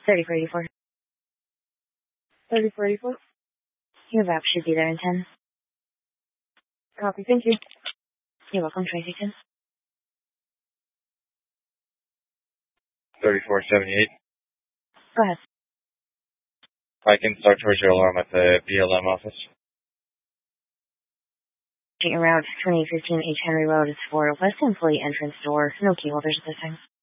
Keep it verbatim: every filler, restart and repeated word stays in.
thirty-four eighty-four. thirty-four eighty-four. Your rep should be there in ten. Copy, thank you. You're welcome, Tracy ten. thirty-four seventy-eight. Go ahead. I can start towards your alarm at the B L M office. Route twenty-eight fifteen H. Henry Road is for West Employee Entrance Door. No key holders at this time.